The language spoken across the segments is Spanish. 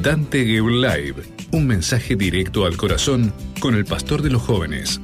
Dante Gebel Live, un mensaje directo al corazón con el pastor de los jóvenes.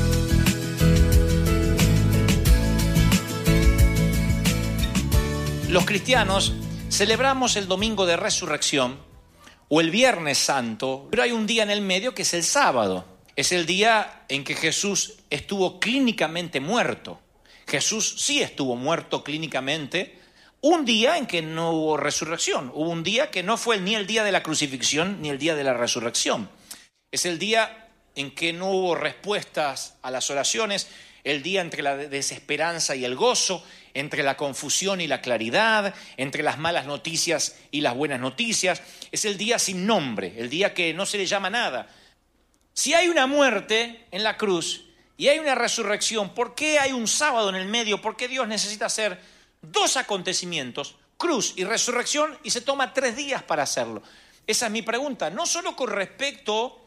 Los cristianos celebramos el domingo de resurrección o el viernes santo, pero hay un día en el medio que es el sábado. Es el día en que Jesús estuvo clínicamente muerto. Jesús sí estuvo muerto clínicamente. Un día en que no hubo resurrección. Hubo un día que no fue ni el día de la crucifixión ni el día de la resurrección. Es el día en que no hubo respuestas a las oraciones, el día entre la desesperanza y el gozo, entre la confusión y la claridad, entre las malas noticias y las buenas noticias. Es el día sin nombre, el día que no se le llama nada. Si hay una muerte en la cruz y hay una resurrección, ¿por qué hay un sábado en el medio? ¿Por qué Dios necesita hacer dos acontecimientos, cruz y resurrección, y se toma 3 días para hacerlo? Esa es mi pregunta, no solo con respecto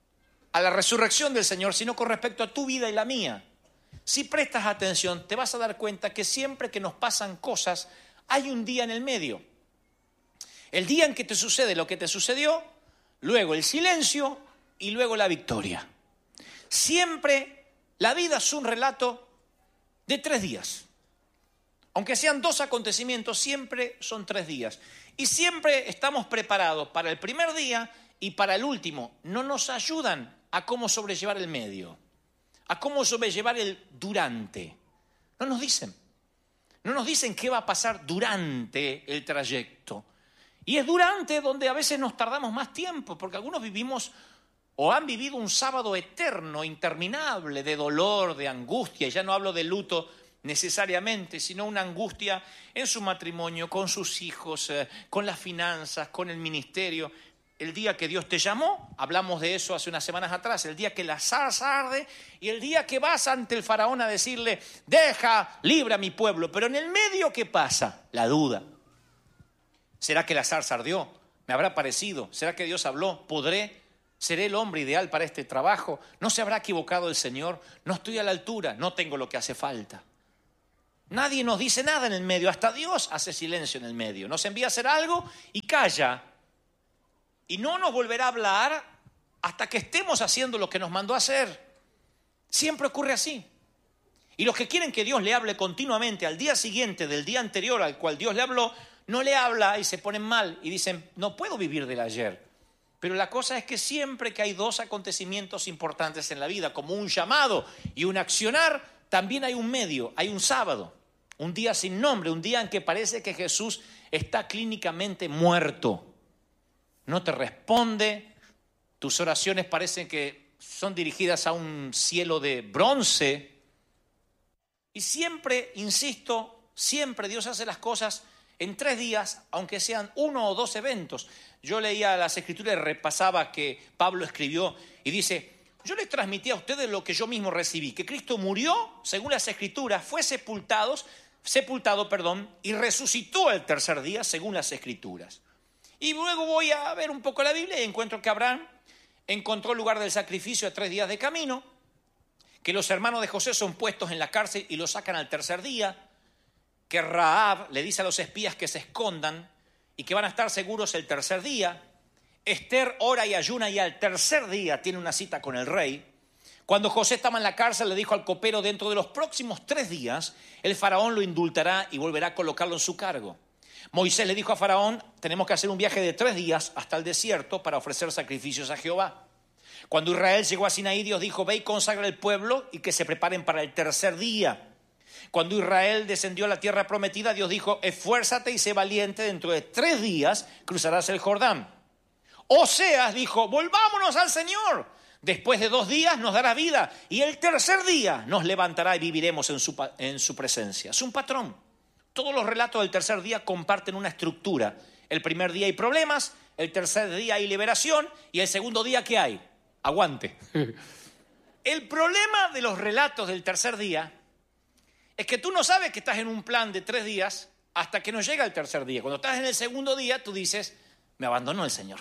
a la resurrección del Señor, sino con respecto a tu vida y la mía. Si prestas atención, te vas a dar cuenta que siempre que nos pasan cosas, hay un día en el medio. El día en que te sucede lo que te sucedió, luego el silencio y luego la victoria. Siempre la vida es un relato de 3 días. Aunque sean 2 acontecimientos, siempre son 3 días. Y siempre estamos preparados para el primer día y para el último. No nos ayudan a cómo sobrellevar el medio, a cómo sobrellevar el durante. No nos dicen. No nos dicen qué va a pasar durante el trayecto. Y es durante donde a veces nos tardamos más tiempo, porque algunos vivimos o han vivido un sábado eterno, interminable, de dolor, de angustia. Y ya no hablo de luto necesariamente, sino una angustia en su matrimonio, con sus hijos, con las finanzas, con el ministerio. El día que Dios te llamó, hablamos de eso hace unas semanas atrás, el día que la zarza arde y el día que vas ante el faraón a decirle, deja, libra a mi pueblo. Pero en el medio, ¿qué pasa? La duda. ¿Será que la zarza ardió? ¿Me habrá parecido? ¿Será que Dios habló? ¿Podré? ¿Seré el hombre ideal para este trabajo? ¿No se habrá equivocado el Señor? ¿No estoy a la altura? ¿No tengo lo que hace falta? Nadie nos dice nada en el medio, hasta Dios hace silencio en el medio. Nos envía a hacer algo y calla. Y no nos volverá a hablar hasta que estemos haciendo lo que nos mandó a hacer. Siempre ocurre así. Y los que quieren que Dios le hable continuamente al día siguiente del día anterior al cual Dios le habló, no le habla y se ponen mal y dicen, no puedo vivir del ayer. Pero la cosa es que siempre que hay 2 acontecimientos importantes en la vida, como un llamado y un accionar, también hay un medio, hay un sábado, un día sin nombre, un día en que parece que Jesús está clínicamente muerto. No te responde, tus oraciones parecen que son dirigidas a un cielo de bronce. Y siempre, insisto, siempre Dios hace las cosas en 3 días, aunque sean 1 o 2 eventos. Yo leía las Escrituras y repasaba que Pablo escribió y dice, yo les transmití a ustedes lo que yo mismo recibí, que Cristo murió, según las Escrituras, fue sepultado, y resucitó el tercer día, según las Escrituras. Y luego voy a ver un poco la Biblia y encuentro que Abraham encontró el lugar del sacrificio a 3 días de camino, que los hermanos de José son puestos en la cárcel y lo sacan al tercer día, que Rahab le dice a los espías que se escondan y que van a estar seguros el tercer día. Esther ora y ayuna y al tercer día tiene una cita con el rey. Cuando José estaba en la cárcel le dijo al copero, dentro de los próximos 3 días el faraón lo indultará y volverá a colocarlo en su cargo. Moisés le dijo a Faraón, tenemos que hacer un viaje de 3 días hasta el desierto para ofrecer sacrificios a Jehová. Cuando Israel llegó a Sinaí, Dios dijo, ve y consagra el pueblo y que se preparen para el tercer día. Cuando Israel descendió a la tierra prometida, Dios dijo, esfuérzate y sé valiente, dentro de 3 días cruzarás el Jordán. Oseas dijo, volvámonos al Señor. Después de 2 días nos dará vida y el tercer día nos levantará y viviremos en su presencia. Es un patrón. Todos los relatos del tercer día comparten una estructura. El primer día hay problemas, el tercer día hay liberación y el segundo día, ¿qué hay? Aguante. El problema de los relatos del tercer día es que tú no sabes que estás en un plan de 3 días hasta que no llega el tercer día. Cuando estás en el segundo día, tú dices, me abandonó el Señor.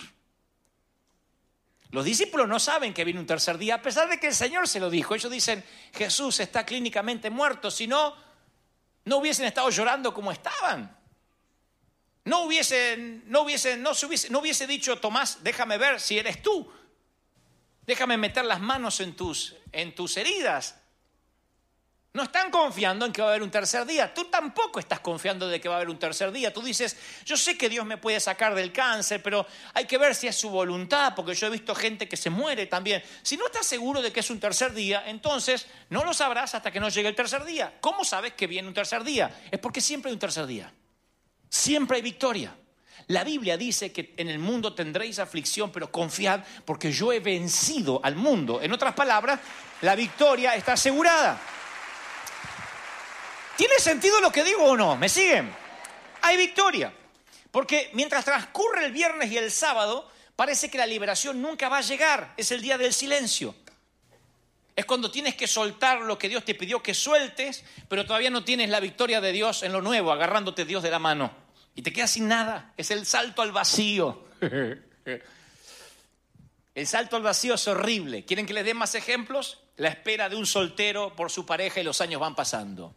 Los discípulos no saben que viene un tercer día, a pesar de que el Señor se lo dijo. Ellos dicen, Jesús está clínicamente muerto, si no, no hubiesen estado llorando como estaban. No hubiese dicho, Tomás, déjame ver si eres tú. Déjame meter las manos en tus heridas. No están confiando en que va a haber un tercer día. Tú tampoco estás confiando de que va a haber un tercer día. Tú dices, yo sé que Dios me puede sacar del cáncer, pero hay que ver si es su voluntad, porque yo he visto gente que se muere también. Si no estás seguro de que es un tercer día, entonces no lo sabrás hasta que no llegue el tercer día. ¿Cómo sabes que viene un tercer día? Es porque siempre hay un tercer día. Siempre hay victoria. La Biblia dice que en el mundo tendréis aflicción, pero confiad porque yo he vencido al mundo. En otras palabras, la victoria está asegurada. ¿Tiene sentido lo que digo o no? ¿Me siguen? Hay victoria. Porque mientras transcurre el viernes y el sábado, parece que la liberación nunca va a llegar. Es el día del silencio. Es cuando tienes que soltar lo que Dios te pidió que sueltes, pero todavía no tienes la victoria de Dios en lo nuevo, agarrándote Dios de la mano. Y te quedas sin nada. Es el salto al vacío. El salto al vacío es horrible. ¿Quieren que les dé más ejemplos? La espera de un soltero por su pareja y los años van pasando.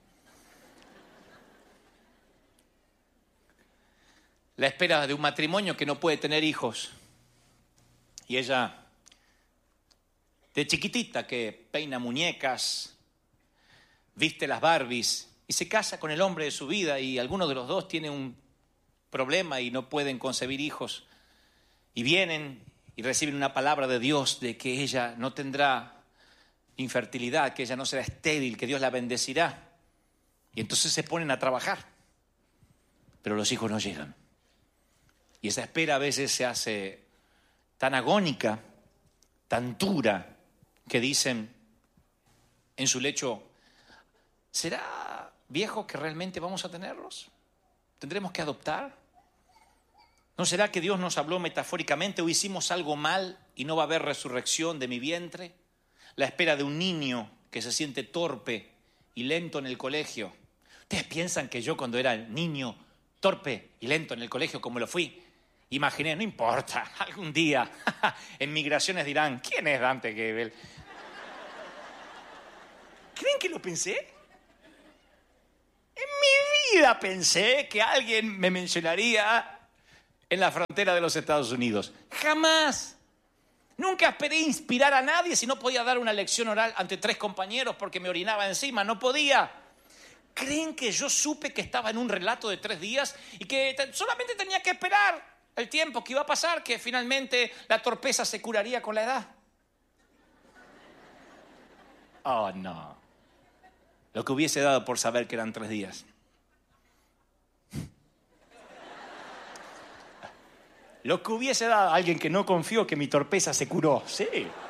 La espera de un matrimonio que no puede tener hijos. Y ella, de chiquitita, que peina muñecas, viste las Barbies y se casa con el hombre de su vida y alguno de los dos tiene un problema y no pueden concebir hijos. Y vienen y reciben una palabra de Dios de que ella no tendrá infertilidad, que ella no será estéril, que Dios la bendecirá. Y entonces se ponen a trabajar. Pero los hijos no llegan. Y esa espera a veces se hace tan agónica, tan dura, que dicen en su lecho, ¿será viejo que realmente vamos a tenerlos? ¿Tendremos que adoptar? ¿No será que Dios nos habló metafóricamente o hicimos algo mal y no va a haber resurrección de mi vientre? La espera de un niño que se siente torpe y lento en el colegio. ¿Ustedes piensan que yo cuando era niño torpe y lento en el colegio como lo fui, imaginé, no importa, algún día en migraciones dirán, ¿quién es Dante Gebel? ¿Creen que lo pensé? En mi vida pensé que alguien me mencionaría en la frontera de los Estados Unidos. Jamás. Nunca esperé inspirar a nadie si no podía dar una lección oral ante 3 compañeros porque me orinaba encima, no podía. ¿Creen que yo supe que estaba en un relato de 3 días y que solamente tenía que esperar el tiempo que iba a pasar, que finalmente la torpeza se curaría con la edad? Oh, no. Lo que hubiese dado por saber que eran 3 días. Lo que hubiese dado a alguien que no confió que mi torpeza se curó. Sí.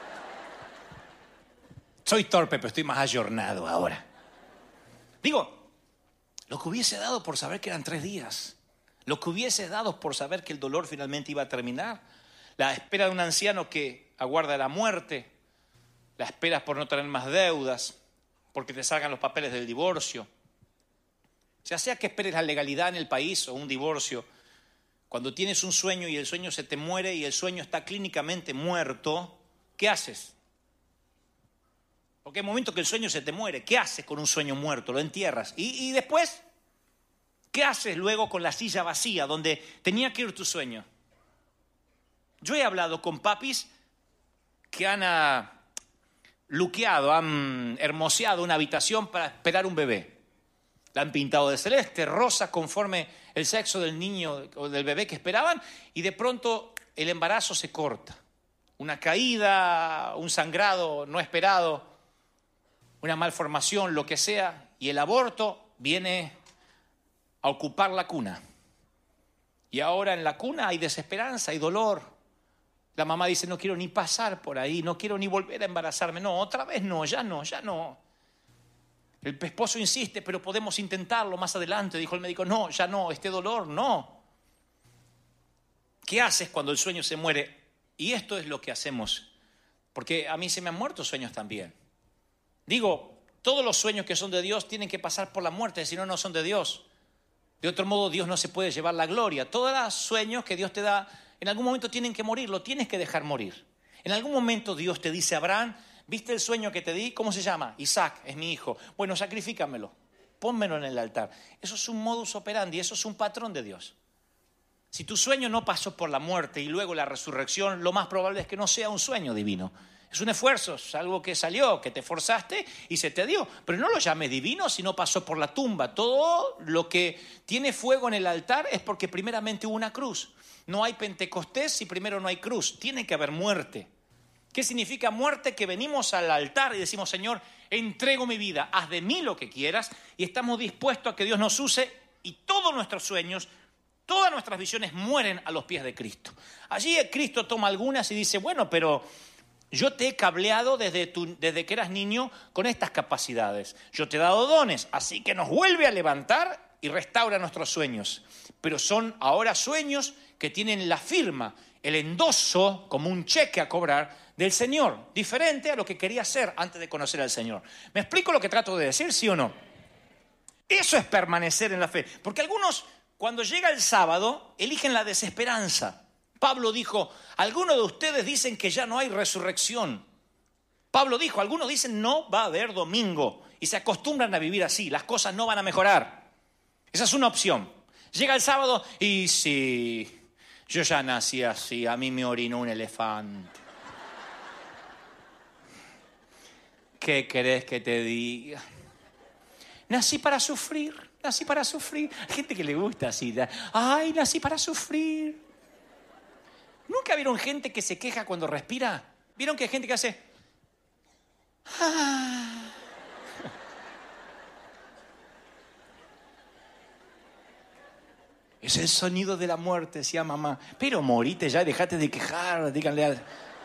Soy torpe, pero estoy más ayornado ahora. Digo, lo que hubiese dado por saber que eran 3 días. Lo que hubiese dado por saber que el dolor finalmente iba a terminar. La espera de un anciano que aguarda la muerte. La espera por no tener más deudas. Porque te salgan los papeles del divorcio. Ya sea que esperes la legalidad en el país o un divorcio, cuando tienes un sueño y el sueño se te muere y el sueño está clínicamente muerto, ¿qué haces? Porque hay momentos que el sueño se te muere. ¿Qué haces con un sueño muerto? Lo entierras. ¿Y después? ¿Qué haces luego con la silla vacía donde tenía que ir tu sueño? Yo he hablado con papis que han luqueado, han hermoseado una habitación para esperar un bebé. La han pintado de celeste, rosa, conforme el sexo del niño o del bebé que esperaban, y de pronto el embarazo se corta. Una caída, un sangrado no esperado, una malformación, lo que sea, y el aborto viene a ocupar la cuna. Y ahora en la cuna hay desesperanza, hay dolor. La mamá dice, no quiero ni pasar por ahí, no quiero ni volver a embarazarme. No, otra vez no, ya no, ya no. El esposo insiste, pero podemos intentarlo más adelante. Dijo el médico, no, ya no, este dolor, no. ¿Qué haces cuando el sueño se muere? Y esto es lo que hacemos, porque a mí se me han muerto sueños también. Digo, todos los sueños que son de Dios tienen que pasar por la muerte, si no, no son de Dios. De otro modo, Dios no se puede llevar la gloria. Todos los sueños que Dios te da, en algún momento tienen que morir, lo tienes que dejar morir. En algún momento Dios te dice a Abraham, ¿viste el sueño que te di? ¿Cómo se llama? Isaac, es mi hijo. Bueno, sacrifícamelo, pónmelo en el altar. Eso es un modus operandi, eso es un patrón de Dios. Si tu sueño no pasó por la muerte y luego la resurrección, lo más probable es que no sea un sueño divino. Es un esfuerzo, es algo que salió, que te forzaste y se te dio. Pero no lo llames divino si no pasó por la tumba. Todo lo que tiene fuego en el altar es porque primeramente hubo una cruz. No hay Pentecostés si primero no hay cruz. Tiene que haber muerte. ¿Qué significa muerte? Que venimos al altar y decimos, Señor, entrego mi vida, haz de mí lo que quieras, y estamos dispuestos a que Dios nos use y todos nuestros sueños, todas nuestras visiones mueren a los pies de Cristo. Allí Cristo toma algunas y dice, bueno, pero yo te he cableado desde que eras niño con estas capacidades. Yo te he dado dones, así que nos vuelve a levantar y restaura nuestros sueños. Pero son ahora sueños que tienen la firma, el endoso, como un cheque a cobrar del Señor, diferente a lo que quería hacer antes de conocer al Señor. ¿Me explico lo que trato de decir, sí o no? Eso es permanecer en la fe. Porque algunos, cuando llega el sábado, eligen la desesperanza. Pablo dijo, algunos de ustedes dicen que ya no hay resurrección. Pablo dijo, algunos dicen no va a haber domingo. Y se acostumbran a vivir así, las cosas no van a mejorar. Esa es una opción. Llega el sábado y sí, yo ya nací así, a mí me orinó un elefante. ¿Qué querés que te diga? Nací para sufrir, nací para sufrir. Hay gente que le gusta así, ay, nací para sufrir. ¿Nunca vieron gente que se queja cuando respira? ¿Vieron que hay gente que hace? Ah. Es el sonido de la muerte, decía mamá. Pero morite ya, dejate de quejar, díganle a...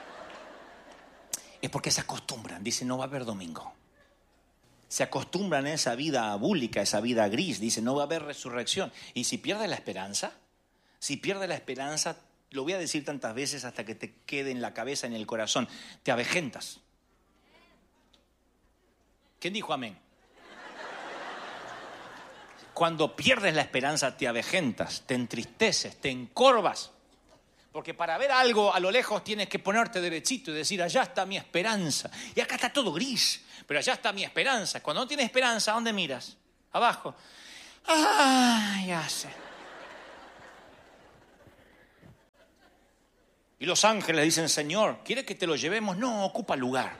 Es porque se acostumbran, dicen no va a haber domingo. Se acostumbran a esa vida abúlica, esa vida gris, dicen no va a haber resurrección. Y si pierde la esperanza, lo voy a decir tantas veces hasta que te quede en la cabeza, en el corazón, te avejentas. ¿Quién dijo amén? Cuando pierdes la esperanza te avejentas, te entristeces, te encorvas. Porque para ver algo a lo lejos tienes que ponerte derechito y decir, allá está mi esperanza. Y acá está todo gris, pero allá está mi esperanza. Cuando no tienes esperanza, ¿a dónde miras? Abajo. ¡Ah, ya sé! Y los ángeles dicen, Señor, ¿quiere que te lo llevemos? No, ocupa lugar.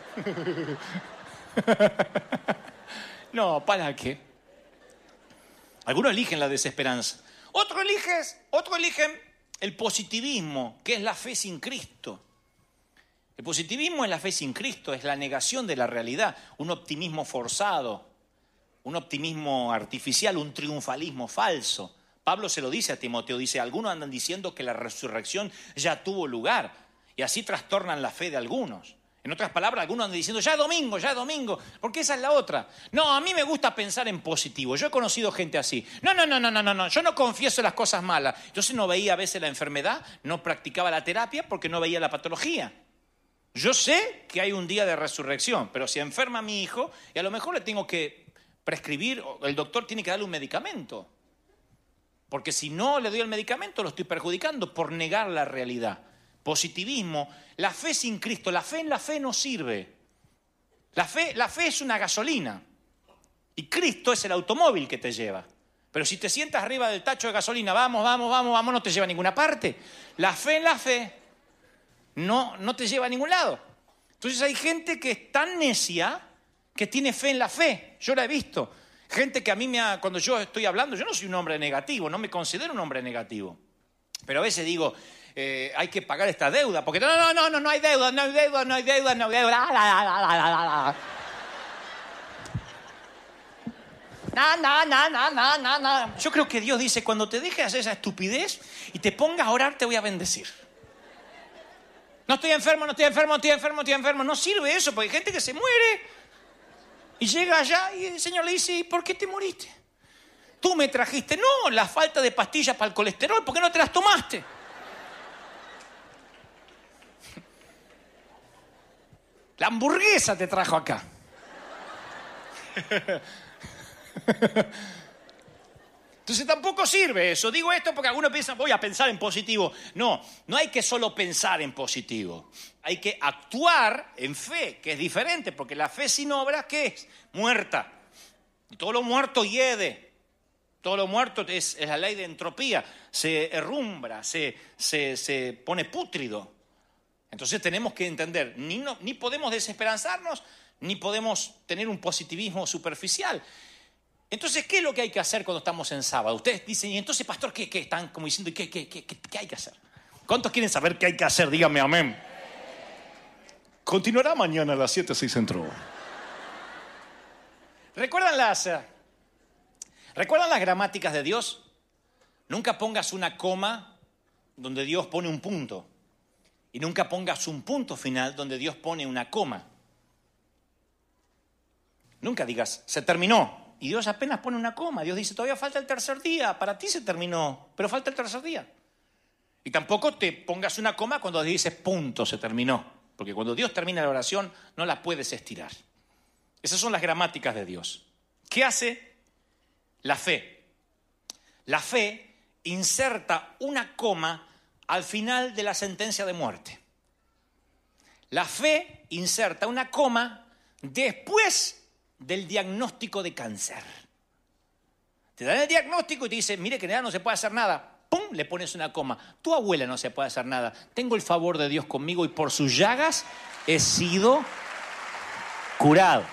No, ¿para qué? Algunos eligen la desesperanza. Otros eligen el positivismo, que es la fe sin Cristo. El positivismo es la fe sin Cristo, es la negación de la realidad, un optimismo forzado, un optimismo artificial, un triunfalismo falso. Pablo se lo dice a Timoteo, dice, algunos andan diciendo que la resurrección ya tuvo lugar y así trastornan la fe de algunos. En otras palabras, algunos andan diciendo, ya es domingo, porque esa es la otra. No, a mí me gusta pensar en positivo. Yo he conocido gente así. No, yo no confieso las cosas malas. Entonces no veía a veces la enfermedad, no practicaba la terapia porque no veía la patología. Yo sé que hay un día de resurrección, pero si enferma mi hijo, y a lo mejor le tengo que prescribir, el doctor tiene que darle un medicamento. Porque si no le doy el medicamento, lo estoy perjudicando por negar la realidad. Positivismo, la fe sin Cristo, la fe en la fe no sirve. La fe es una gasolina y Cristo es el automóvil que te lleva. Pero si te sientas arriba del tacho de gasolina, vamos, no te lleva a ninguna parte. La fe en la fe no te lleva a ningún lado. Entonces hay gente que es tan necia que tiene fe en la fe. Yo la he visto. Gente que a mí cuando yo estoy hablando, yo no soy un hombre negativo, no me considero un hombre negativo. Pero a veces digo, hay que pagar esta deuda, porque no hay deuda. No. Yo creo que Dios dice, cuando te dejes hacer esa estupidez y te pongas a orar, te voy a bendecir. No estoy enfermo. No sirve eso, porque hay gente que se muere y llega allá y el Señor le dice, ¿y por qué te moriste? Tú me trajiste, no, la falta de pastillas para el colesterol, ¿por qué no te las tomaste? La hamburguesa te trajo acá. Entonces tampoco sirve eso. Digo esto porque algunos piensan, voy a pensar en positivo. No hay que solo pensar en positivo. Hay que actuar en fe, que es diferente, porque la fe sin obras, ¿qué es? Muerta. Y todo lo muerto hiede. Todo lo muerto es la ley de entropía, se herrumbra, se pone pútrido. Entonces tenemos que entender, ni podemos desesperanzarnos, ni podemos tener un positivismo superficial. Entonces, ¿qué es lo que hay que hacer cuando estamos en sábado? Ustedes dicen, y entonces, pastor, ¿qué? Están como diciendo, ¿qué hay que hacer? ¿Cuántos quieren saber qué hay que hacer? Díganme amén. Continuará mañana a las 7:06 Centro. ¿Recuerdan las gramáticas de Dios? Nunca pongas una coma donde Dios pone un punto. Y nunca pongas un punto final donde Dios pone una coma. Nunca digas, se terminó. Y Dios apenas pone una coma. Dios dice, todavía falta el tercer día. Para ti se terminó, pero falta el tercer día. Y tampoco te pongas una coma cuando dices punto, se terminó. Porque cuando Dios termina la oración, no la puedes estirar. Esas son las gramáticas de Dios. ¿Qué hace la fe? La fe inserta una coma al final de la sentencia de muerte. La fe inserta una coma después del diagnóstico de cáncer. Te dan el diagnóstico y te dicen, mire que ya no se puede hacer nada. ¡Pum! Le pones una coma. Tu abuela no se puede hacer nada. Tengo el favor de Dios conmigo y por sus llagas he sido curado.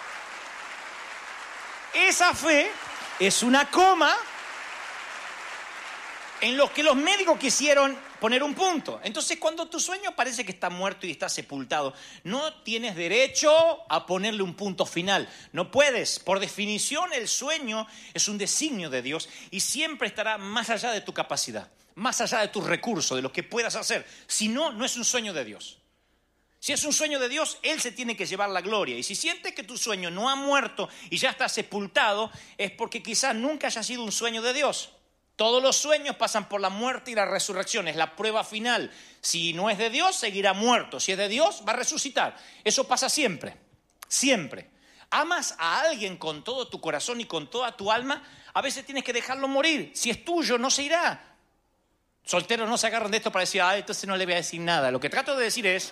Esa fe es una coma en lo que los médicos quisieron poner un punto. Entonces, cuando tu sueño parece que está muerto y está sepultado, no tienes derecho a ponerle un punto final. No puedes. Por definición, el sueño es un designio de Dios y siempre estará más allá de tu capacidad, más allá de tus recursos, de lo que puedas hacer. Si no, no es un sueño de Dios. Si es un sueño de Dios, Él se tiene que llevar la gloria. Y si sientes que tu sueño no ha muerto y ya está sepultado, es porque quizás nunca haya sido un sueño de Dios. Todos los sueños pasan por la muerte y la resurrección. Es la prueba final. Si no es de Dios, seguirá muerto. Si es de Dios, va a resucitar. Eso pasa siempre. Siempre. Amas a alguien con todo tu corazón y con toda tu alma, a veces tienes que dejarlo morir. Si es tuyo, no se irá. Solteros no se agarran de esto para decir, entonces no le voy a decir nada. Lo que trato de decir es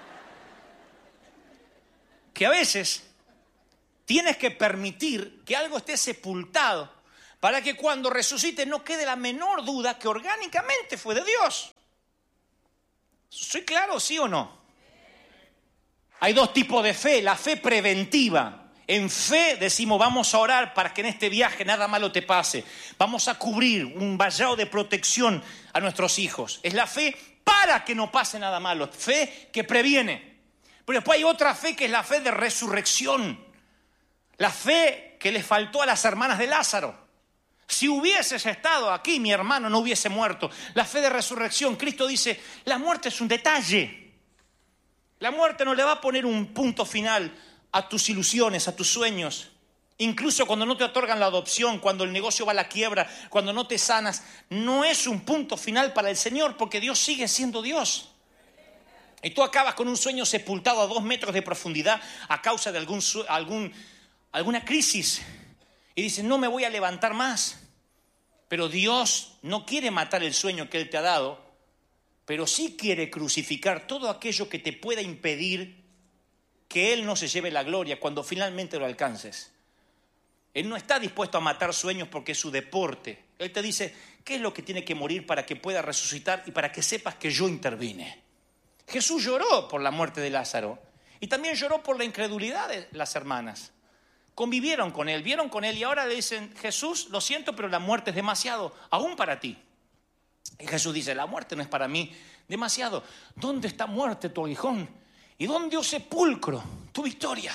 que a veces tienes que permitir que algo esté sepultado para que cuando resucite no quede la menor duda que orgánicamente fue de Dios. ¿Soy claro, sí o no? Hay dos tipos de fe. La fe preventiva. En fe decimos, vamos a orar para que en este viaje nada malo te pase. Vamos a cubrir un vallado de protección a nuestros hijos. Es la fe para que no pase nada malo. Fe que previene. Pero después hay otra fe que es la fe de resurrección. La fe que les faltó a las hermanas de Lázaro. Si hubieses estado aquí, mi hermano no hubiese muerto. La fe de resurrección. Cristo dice, la muerte es un detalle. La muerte no le va a poner un punto final a tus ilusiones, a tus sueños. Incluso cuando no te otorgan la adopción, cuando el negocio va a la quiebra, cuando no te sanas, no es un punto final para el Señor, porque Dios sigue siendo Dios. Y tú acabas con un sueño sepultado a 2 metros de profundidad a causa de alguna crisis. Y dices, no me voy a levantar más. Pero Dios no quiere matar el sueño que Él te ha dado, pero sí quiere crucificar todo aquello que te pueda impedir que Él no se lleve la gloria cuando finalmente lo alcances. Él no está dispuesto a matar sueños porque es su deporte. Él te dice, ¿qué es lo que tiene que morir para que pueda resucitar y para que sepas que yo intervine? Jesús lloró por la muerte de Lázaro y también lloró por la incredulidad de las hermanas. Convivieron con él, vieron con él y ahora le dicen, Jesús, lo siento, pero la muerte es demasiado, aún para ti. Y Jesús dice, la muerte no es para mí demasiado. ¿Dónde está muerte tu aguijón? ¿Y dónde, oh sepulcro, tu victoria?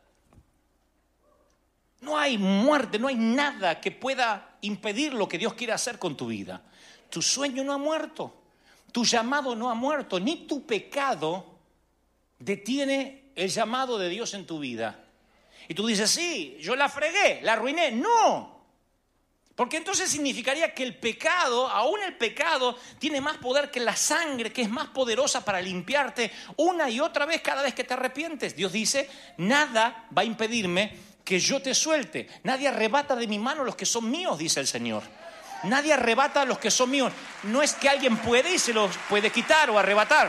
No hay muerte, no hay nada que pueda impedir lo que Dios quiere hacer con tu vida. Tu sueño no ha muerto, tu llamado no ha muerto, ni tu pecado detiene el llamado de Dios en tu vida. Y tú dices, sí, yo la fregué, la arruiné. No, porque entonces significaría que el pecado, aún el pecado, tiene más poder que la sangre, que es más poderosa para limpiarte una y otra vez cada vez que te arrepientes. Dios dice, nada va a impedirme que yo te suelte. Nadie arrebata de mi mano los que son míos, dice el Señor. Nadie arrebata a los que son míos. No es que alguien puede y se los puede quitar o arrebatar.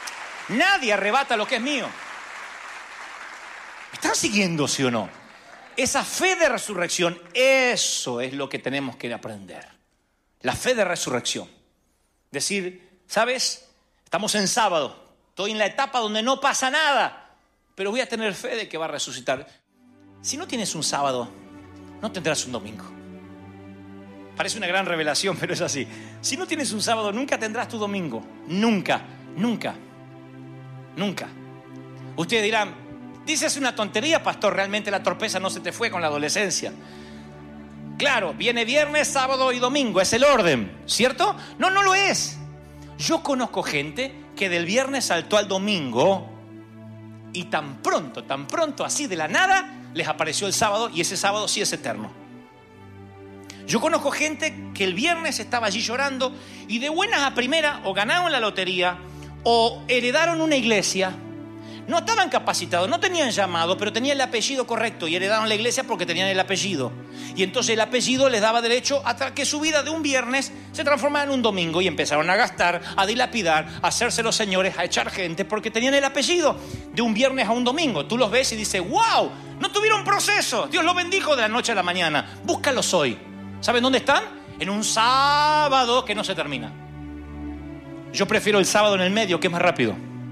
Nadie arrebata lo que es mío. ¿Me están siguiendo, sí o no? esa fe de resurrección, eso es lo que tenemos que aprender. La fe de resurrección. Decir, ¿sabes? Estamos en sábado, estoy en la etapa donde no pasa nada, pero voy a tener fe de que va a resucitar. Si no tienes un sábado, no tendrás un domingo. Parece una gran revelación, pero es así. Si no tienes un sábado, nunca tendrás tu domingo. Nunca, nunca, nunca. Ustedes dirán, dices una tontería, pastor, realmente la torpeza no se te fue con la adolescencia. Claro, viene viernes, sábado y domingo, es el orden, ¿cierto? No, no lo es. Yo conozco gente que del viernes saltó al domingo y tan pronto, así de la nada, les apareció el sábado y ese sábado sí es eterno. Yo conozco gente que el viernes estaba allí llorando y de buenas a primera o ganaron la lotería o heredaron una iglesia. No estaban capacitados, no tenían llamado, pero tenían el apellido correcto y heredaron la iglesia porque tenían el apellido. Y entonces el apellido les daba derecho a que su vida de un viernes se transformara en un domingo y empezaron a gastar, a dilapidar, a hacerse los señores, a echar gente porque tenían el apellido de un viernes a un domingo. Tú los ves y dices, wow, no tuvieron proceso, Dios los bendijo de la noche a la mañana. Búscalos hoy. ¿Saben dónde están? En un sábado que no se termina. Yo prefiero el sábado en el medio, que es más rápido.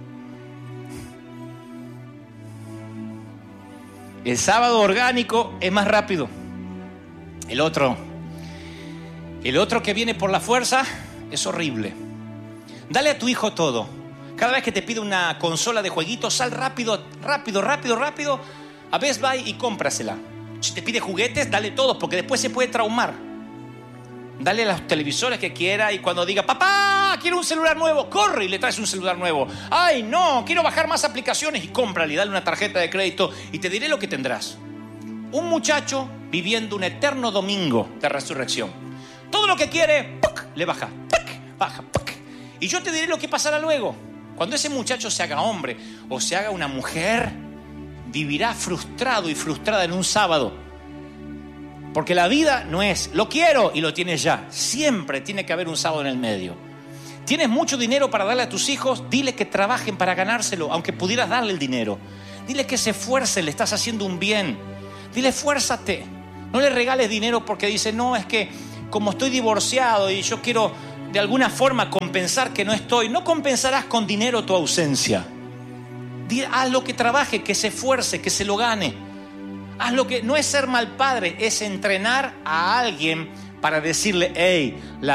El sábado orgánico es más rápido. El otro que viene por la fuerza es horrible. Dale a tu hijo todo. Cada vez que te pide una consola de jueguitos, sal rápido a Best Buy y cómprasela. Si te pide juguetes, dale todos, porque después se puede traumar. Dale los televisores que quiera y cuando diga, papá, quiero un celular nuevo, corre y le traes un celular nuevo. Ay, no, quiero bajar más aplicaciones y cómprale, dale una tarjeta de crédito y te diré lo que tendrás. Un muchacho viviendo un eterno domingo de resurrección. Todo lo que quiere, ¡puc!, le baja, ¡puc!, baja, ¡puc! Y yo te diré lo que pasará luego. Cuando ese muchacho se haga hombre o se haga una mujer, vivirá frustrado y frustrada en un sábado. Porque la vida no es, lo quiero y lo tienes ya. Siempre tiene que haber un sábado en el medio. ¿Tienes mucho dinero para darle a tus hijos? Dile que trabajen para ganárselo, aunque pudieras darle el dinero. Dile que se esfuercen, le estás haciendo un bien. Dile, esfuérzate. No le regales dinero porque dice, no, es que como estoy divorciado y yo quiero de alguna forma compensar que no estoy. No compensarás con dinero tu ausencia. Haz lo que trabaje, que se esfuerce, que se lo gane. Haz lo que no es ser mal padre, es entrenar a alguien para decirle, hey, la